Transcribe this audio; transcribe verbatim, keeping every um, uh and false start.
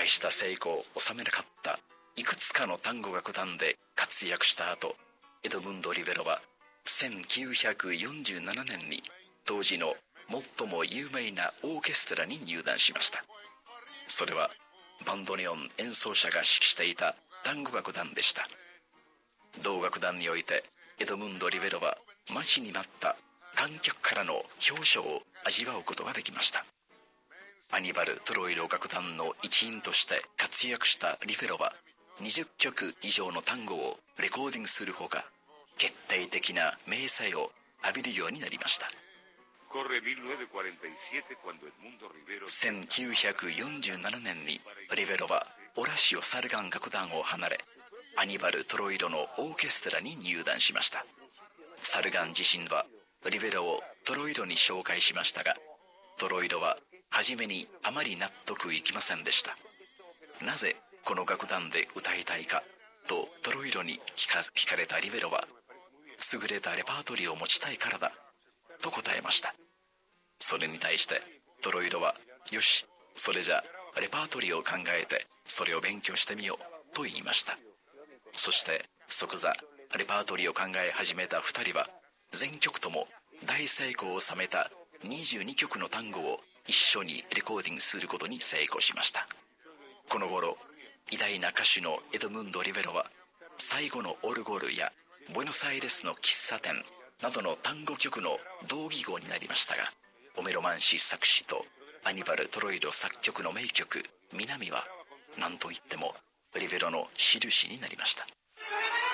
大した成功を収めなかったいくつかの単語楽団で活躍した後、エドムンド・リベロはせんきゅうひゃくよんじゅうななねんに当時の最も有名なオーケストラに入団しました。それはバンドネオン演奏者が指揮していた単語楽団でした。同楽団においてエドムンド・リベロは待ちに待った観客からの表彰を味わうことができました。アニバル・トロイロ楽団の一員として活躍したリベロはにじゅっきょく以上の単語をレコーディングするほか、決定的な名声を浴びるようになりました。せんきゅうひゃくよんじゅうななねんにリベロはオラシオ・サルガン楽団を離れ、アニバル・トロイロのオーケストラに入団しました。サルガン自身はリベロをトロイロに紹介しましたが、トロイロは初めにあまり納得いきませんでした。なぜこの楽団で歌いたいかとトロイロに聞か、聞かれたリベロは、優れたレパートリーを持ちたいからだと答えました。それに対してトロイロは、よし、それじゃレパートリーを考えてそれを勉強してみようと言いました。そして即座レパートリーを考え始めたふたりは、全曲とも大成功を収めたにじゅうにきょくの単語を一緒にレコーディングすることに成功しました。この頃、偉大な歌手のエドムンド・リベロは最後のオルゴールやブエノスアイレスの喫茶店などの単語曲の同義語になりましたが、オメロマンシ作詞とアニバル・トロイロ作曲の名曲「南」は何といってもリベロの印になりました。